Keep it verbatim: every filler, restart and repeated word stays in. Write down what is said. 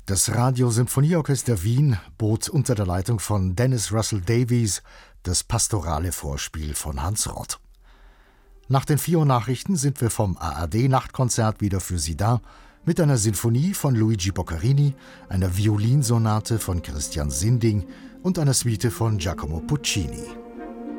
Das Radio-Symphonieorchester Wien bot unter der Leitung von Dennis Russell Davies das pastorale Vorspiel von Hans Rott. Nach den vier Uhr Nachrichten sind wir vom A R D-Nachtkonzert wieder für Sie da, mit einer Sinfonie von Luigi Boccherini, einer Violinsonate von Christian Sinding und einer Suite von Giacomo Puccini.